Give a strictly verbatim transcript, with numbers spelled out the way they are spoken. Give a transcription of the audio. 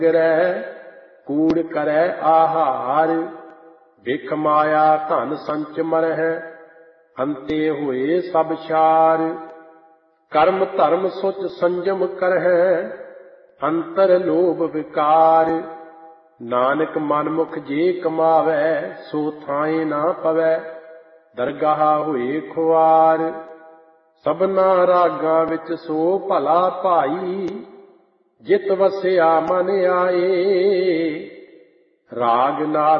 ਗਿਰੈ ਕੂੜ ਕਰੈ ਆਹਾਰ। ਬਿਖ ਮਾਇਆ ਧਨ ਸੰਚ ਮਰਹਿ ਅੰਤੇ ਹੋਏ ਸਭ ਛਾਰ। ਕਰਮ ਧਰਮ ਸੁਚ ਸੰਜਮ ਕਰਹਿ ਅੰਤਰ ਲੋਭ ਵਿਕਾਰ। ਨਾਨਕ ਮਨਮੁਖ ਜੇ ਕਮਾਵੈ ਸੋ ਥਾਏ ਨਾ ਪਵੈ ਦਰਗਾਹ ਹੋਏ ਖੁਆਰ। ਸਭਨਾ ਰਾਗਾਂ ਵਿੱਚ ਸੋ ਭਲਾ ਭਾਈ ਜਿਤ ਵਸਿਆ ਮਨ ਆਏ। ਰਾਗ ਨਾਦ